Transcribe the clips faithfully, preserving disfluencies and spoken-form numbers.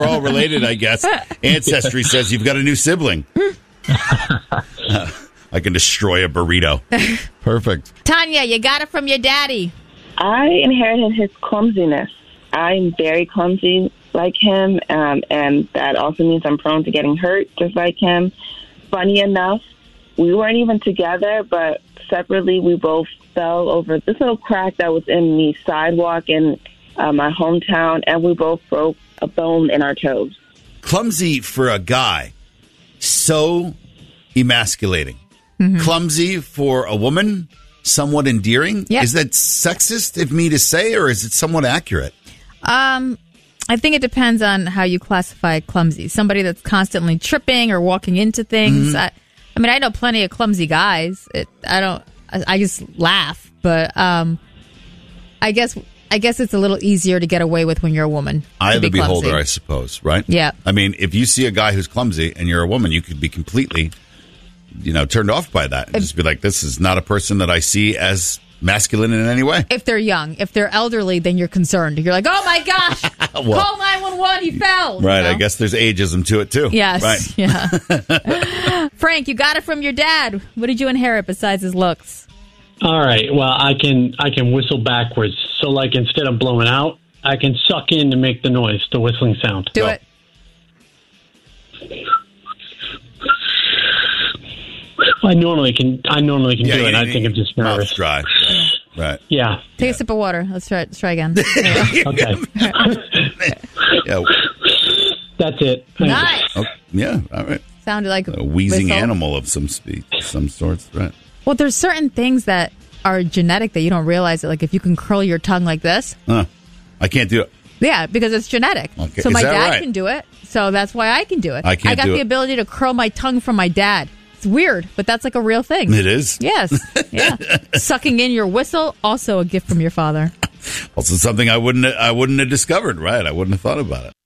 We're all related, I guess. Ancestry says you've got a new sibling. uh, I can destroy a burrito. Perfect. Tanya, you got it from your daddy. I inherited his clumsiness. I'm very clumsy like him, um, and that also means I'm prone to getting hurt just like him. Funny enough, we weren't even together, but separately we both fell over this little crack that was in the sidewalk in uh, my hometown, and we both broke a bone in our toes. Clumsy for a guy, so emasculating. Mm-hmm. Clumsy for a woman, somewhat endearing. Yep. Is that sexist of me to say, or is it somewhat accurate? Um, I think it depends on how you classify clumsy. Somebody that's constantly tripping or walking into things. Mm-hmm. I, I mean, I know plenty of clumsy guys. It, I don't. I, I just laugh, but um, I guess I guess it's a little easier to get away with when you're a woman. Eye of the clumsy. beholder, I suppose. Right? Yeah. I mean, if you see a guy who's clumsy and you're a woman, you could be completely, you know, turned off by that and if, just be like, "This is not a person that I see as masculine in any way." If they're young, if they're elderly, then you're concerned. You're like, "Oh my gosh, well, call nine one one, he fell." Right, you know? I guess there's ageism to it too. Yes, right. Yeah. Frank, you got it from your dad. What did you inherit besides his looks? All right, well, I can I can whistle backwards. So, like, instead of blowing out, I can suck in to make the noise, the whistling sound. Do so. it. I normally can. I normally can yeah, do you, it. I you, think I'm just nervous. Mouth's dry. Right. right. Yeah. Take yeah. a sip of water. Let's try. Let's try again. Okay. yeah. That's it. Nice. Oh, yeah. All right. Sounded like a wheezing whistle. animal of some speed, some sorts. Right. Well, there's certain things that are genetic that you don't realize. It. Like if you can curl your tongue like this. Huh. I can't do it. Yeah, because it's genetic. Okay. So Is my that dad right? can do it. So that's why I can do it. I can't I got do the it. ability to curl my tongue from my dad. It's weird, but that's like a real thing. It is? Yes. Yeah. Sucking in your whistle, also a gift from your father. Also something I wouldn't I wouldn't have discovered, right? I wouldn't have thought about it.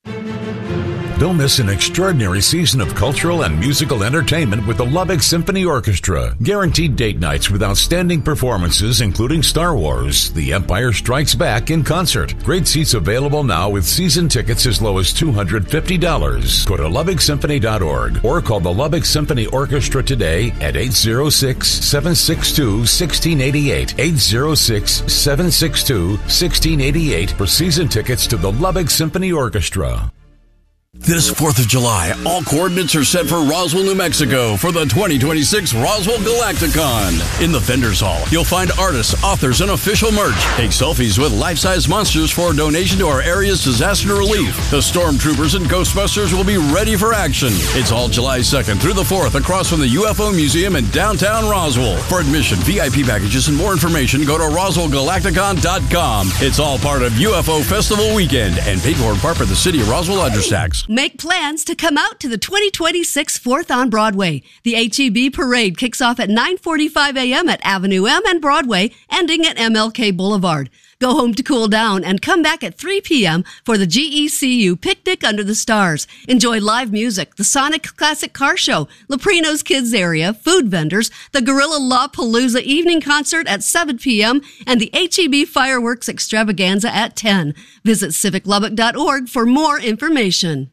Don't miss an extraordinary season of cultural and musical entertainment with the Lubbock Symphony Orchestra. Guaranteed date nights with outstanding performances, including Star Wars, The Empire Strikes Back in concert. Great seats available now with season tickets as low as two hundred fifty dollars. Go to lubbock symphony dot org or call the Lubbock Symphony Orchestra today at eight zero six, seven six two, one six eight eight, eight zero six, seven six two, one six eight eight for season tickets to the Lubbock Symphony Orchestra. This fourth of July, all coordinates are set for Roswell, New Mexico for the twenty twenty-six Roswell Galacticon. In the Vendors Hall, you'll find artists, authors, and official merch. Take selfies with life-size monsters for a donation to our area's disaster relief. The Stormtroopers and Ghostbusters will be ready for action. It's all July second through the fourth across from the U F O Museum in downtown Roswell. For admission, V I P packages, and more information, go to roswell galacticon dot com. It's all part of U F O Festival Weekend and paid for in part by the City of Roswell address tax. Make plans to come out to the twenty twenty-six fourth on Broadway. The H E B Parade kicks off at nine forty-five a.m. at Avenue M and Broadway, ending at M L K Boulevard. Go home to cool down and come back at three p.m. for the G E C U Picnic Under the Stars. Enjoy live music, the Sonic Classic Car Show, Leprino's Kids Area, food vendors, the Gorilla La Palooza Evening Concert at seven p.m., and the H E B Fireworks Extravaganza at ten. Visit civic lubbock dot org for more information.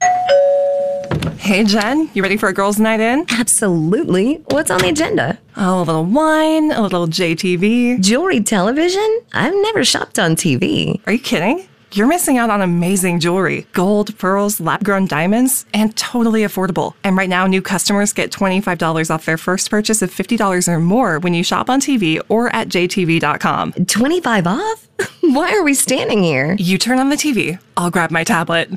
Hey, Jen, you ready for a girls' night in? Absolutely. What's on the agenda? Oh, a little wine, a little J T V. Jewelry television? I've never shopped on T V. Are you kidding? You're missing out on amazing jewelry. Gold, pearls, lab-grown diamonds, and totally affordable. And right now, new customers get twenty-five dollars off their first purchase of fifty dollars or more when you shop on T V or at j t v dot com. twenty-five off? Why are we standing here? You turn on the T V. I'll grab my tablet.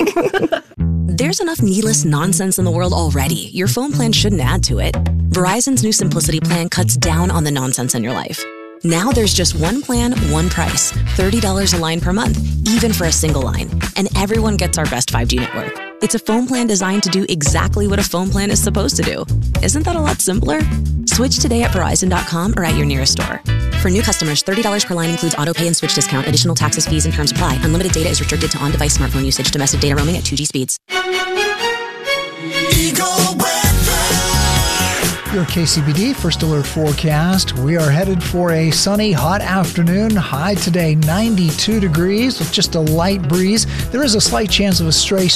There's enough needless nonsense in the world already. Your phone plan shouldn't add to it. Verizon's new Simplicity plan cuts down on the nonsense in your life. Now there's just one plan, one price. thirty dollars a line per month, even for a single line. And everyone gets our best five G network. It's a phone plan designed to do exactly what a phone plan is supposed to do. Isn't that a lot simpler? Switch today at verizon dot com or at your nearest store. For new customers, thirty dollars per line includes auto pay and switch discount. Additional taxes, fees, and terms apply. Unlimited data is restricted to on-device smartphone usage. Domestic data roaming at two G speeds. Eagle Weather. Your K C B D First Alert forecast. We are headed for a sunny, hot afternoon. High today, ninety-two degrees with just a light breeze. There is a slight chance of a stray